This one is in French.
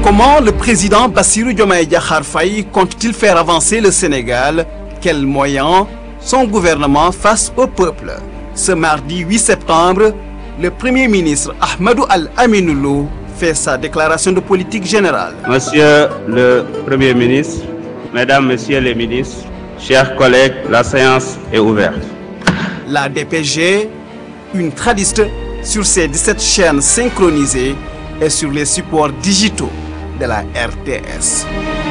Comment le président Bassirou Diomaye Diakhar Faye compte-t-il faire avancer le Sénégal? Quels moyens son gouvernement face au peuple? Ce mardi 8 septembre, le Premier ministre Ahmadou Al-Aminou Lo fait sa déclaration de politique générale. Monsieur le Premier ministre, Mesdames, Messieurs les ministres, chers collègues, la séance est ouverte. La DPG, une tradiste sur ses 17 chaînes synchronisées et sur les supports digitaux de la RTS.